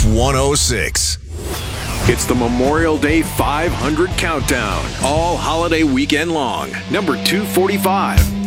Mix 106. It's the Memorial Day 500 countdown, all holiday weekend long. Number 245.